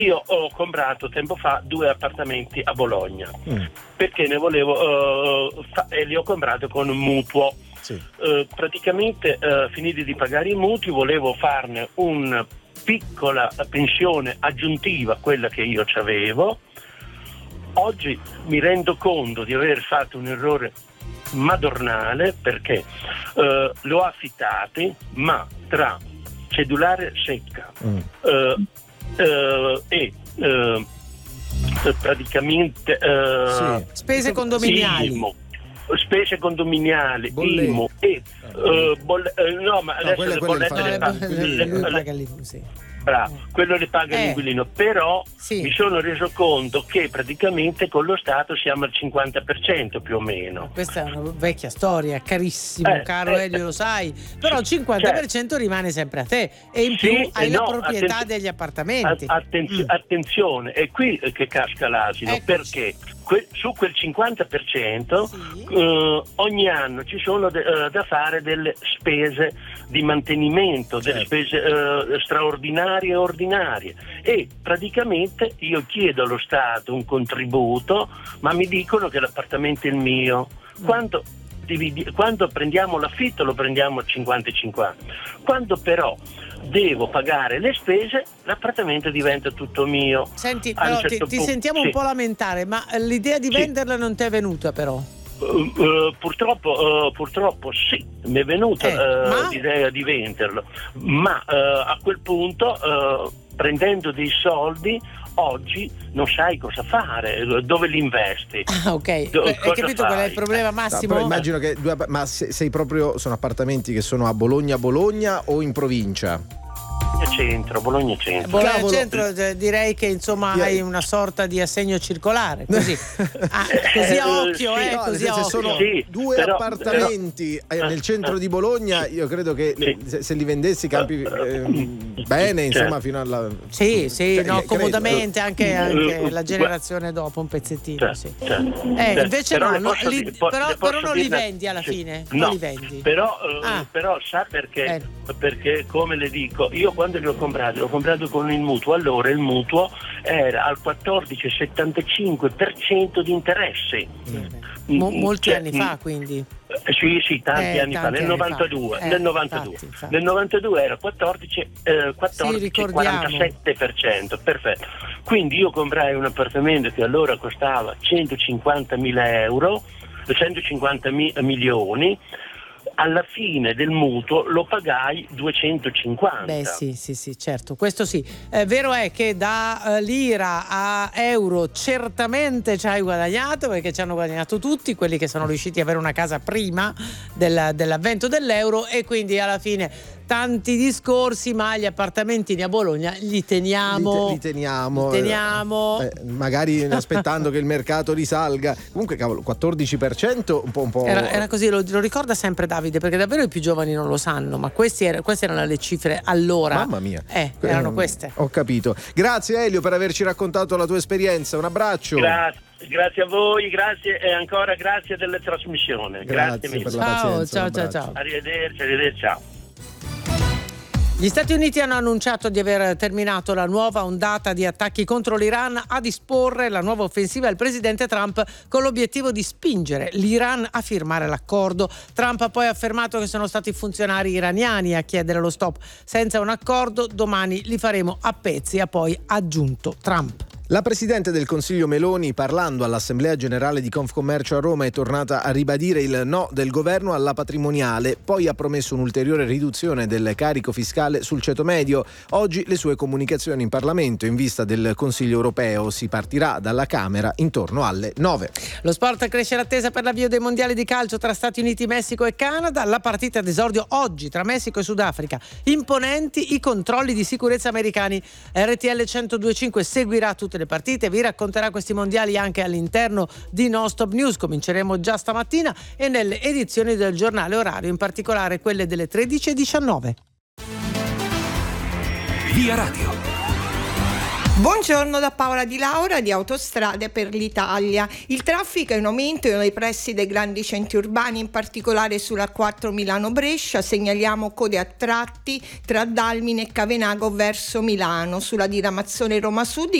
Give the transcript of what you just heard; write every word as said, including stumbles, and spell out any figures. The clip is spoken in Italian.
io ho comprato tempo fa due appartamenti a Bologna, mm. perché ne volevo uh, fa- e li ho comprati con un mutuo. Sì. Uh, praticamente uh, finiti di pagare i mutui volevo farne una piccola pensione aggiuntiva a quella che io c'avevo. Oggi mi rendo conto di aver fatto un errore madornale, perché uh, l'ho affittati, ma tra cedolare secca mm. uh, uh, e uh, praticamente uh, sì. spese condominiali, IMU, spese condominiali, Bolle. IMU e uh, bolle, uh, no, ma no, adesso quelle, le quelle bollette le le fa- fa- lui le- le- paga lì, sì. bravo, quello le paga Eh. l'inquilino, però Sì. mi sono reso conto che praticamente con lo Stato siamo al cinquanta per cento più o meno. Questa è una vecchia storia, carissimo, Eh, caro eh, Elio, lo sai, però il cinquanta per cento certo. rimane sempre a te e in Sì, più hai eh la no, proprietà attenz- degli appartamenti. a- attenzio- Mm. Attenzione, è qui che casca l'asino, Eccoci. perché que- su quel cinquanta per cento Sì. eh, ogni anno ci sono de- eh, da fare delle spese di mantenimento, delle Certo. spese eh, straordinarie e ordinarie, e praticamente io chiedo allo Stato un contributo, ma mi dicono che l'appartamento è il mio. Quando, dividi- quando prendiamo l'affitto lo prendiamo cinquanta e cinquanta, quando però devo pagare le spese l'appartamento diventa tutto mio. Senti, A un però certo ti, ti punto- sentiamo sì. un po' lamentare, ma l'idea di Sì. venderla non ti è venuta però? Uh, uh, purtroppo, uh, purtroppo sì, mi è venuta Eh, uh, ma- l'idea di venderlo, ma uh, a quel punto uh, prendendo dei soldi oggi non sai cosa fare, dove li investi. Ah, ok, Do- hai cosa capito qual è il fai? problema, No, Massimo? però immagino che due app- ma se- sei proprio sono appartamenti che sono a Bologna Bologna o in provincia? Centro, Bologna centro. Bologna Cavolo. Centro, eh, direi che insomma Io- hai una sorta di assegno circolare, così. Ah, così a Eh, occhio, sì. eh, No, nel così a senso, occhio. sono Sì, due però- appartamenti eh, però- nel centro di Bologna. Io credo che Sì. se, se li vendessi campi eh, bene, insomma, Certo. fino alla. Sì, sì, Cioè, no, credo. comodamente anche, anche Eh, la generazione dopo, un pezzettino, Certo, sì. certo. Eh, Certo. invece Però no, le no, posso li- dire- po- però, le però posso non li dire- vendi alla sì. fine, No, non li vendi. Però, eh, Ah. però sa perché? Eh. Perché come le dico, io quando li ho comprati, li ho comprato con il mutuo, allora il mutuo era al quattordici virgola settantacinque per cento di interessi. Mo- Mm, molti cioè, anni fa, mm, quindi. Eh, Sì, sì, tanti Eh, anni fa, tanti nel anni fa. novantadue, Eh, nel novantadue. infatti, infatti. Nel novantadue era quattordici, eh, quattordici ricordiamo. quarantasette per cento, perfetto. Quindi io comprai un appartamento che allora costava centocinquantamila euro, centocinquanta mi- milioni, alla fine del mutuo lo pagai duecentocinquanta. Beh sì, sì, sì, certo, questo sì. Eh, vero è che da eh, lira a euro certamente ci hai guadagnato, perché ci hanno guadagnato tutti quelli che sono riusciti ad avere una casa prima del- dell'avvento dell'euro, e quindi alla fine tanti discorsi, ma gli appartamentini a Bologna li teniamo. Li, te- li teniamo, Li teniamo. eh, magari aspettando che il mercato risalga. Comunque, cavolo, quattordici per cento un po'. Un po'... Era, era così, lo, lo ricorda sempre Davide, perché davvero i più giovani non lo sanno, ma questi era- queste erano le cifre allora. Mamma mia. Eh, erano Eh, queste. Ho capito. Grazie Elio per averci raccontato la tua esperienza. Un abbraccio. Grazie, grazie a voi, grazie e ancora grazie della trasmissione. Grazie, Grazie mille. per la Ciao, pazienza. ciao, un ciao, abbraccio. ciao. Arrivederci, arrivederci, ciao. Gli Stati Uniti hanno annunciato di aver terminato la nuova ondata di attacchi contro l'Iran, a disporre la nuova offensiva il presidente Trump con l'obiettivo di spingere l'Iran a firmare l'accordo. Trump ha poi affermato che sono stati i funzionari iraniani a chiedere lo stop. Senza un accordo domani li faremo a pezzi, ha poi aggiunto Trump. La Presidente del Consiglio Meloni, parlando all'Assemblea Generale di Confcommercio a Roma, è tornata a ribadire il no del governo alla patrimoniale, poi ha promesso un'ulteriore riduzione del carico fiscale sul ceto medio. Oggi le sue comunicazioni in Parlamento in vista del Consiglio Europeo. Si partirà dalla Camera intorno alle nove. Lo sport cresce l'attesa per l'avvio dei mondiali di calcio tra Stati Uniti, Messico e Canada. La partita d'esordio oggi tra Messico e Sudafrica. Imponenti i controlli di sicurezza americani. R T L centodue e cinque seguirà tutte le partite, vi racconterà questi mondiali anche all'interno di Non Stop News. Cominceremo già stamattina e nelle edizioni del giornale orario, in particolare quelle delle tredici e diciannove. Via Radio. Buongiorno da Paola Di Laura di Autostrade per l'Italia. Il traffico è in aumento nei pressi dei grandi centri urbani, in particolare sulla quattro Milano-Brescia. Segnaliamo code a tratti tra Dalmine e Cavenago verso Milano. Sulla diramazione Roma Sud